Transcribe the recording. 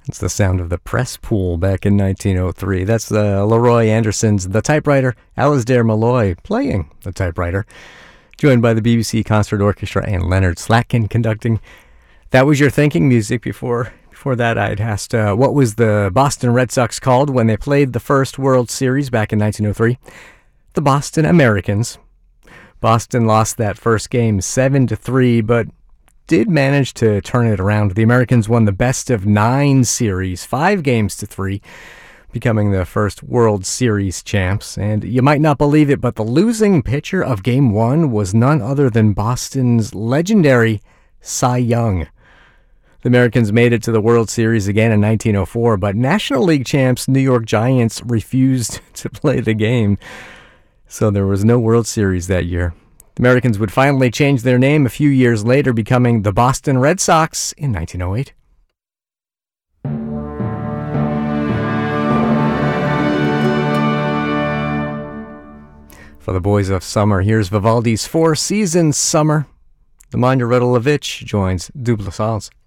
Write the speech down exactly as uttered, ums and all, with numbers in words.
It's the sound of the press pool back in nineteen oh three. That's uh, Leroy Anderson's The Typewriter, Alasdair Malloy playing the typewriter, joined by the B B C Concert Orchestra and Leonard Slatkin conducting. That was your thinking music. Before before that, I'd asked uh, what was the Boston Red Sox called when they played the first World Series back in nineteen oh three? The Boston Americans. Boston lost that first game seven to three, but did manage to turn it around. The Americans won the best of nine series, five games to three, becoming the first World Series champs. And you might not believe it, but the losing pitcher of Game one was none other than Boston's legendary Cy Young. The Americans made it to the World Series again in nineteen oh four, but National League champs New York Giants refused to play the game, so there was no World Series that year. The Americans would finally change their name a few years later, becoming the Boston Red Sox in nineteen oh eight. For the boys of summer, here's Vivaldi's Four Seasons Summer. The Manja Radolovich joins Double Sals.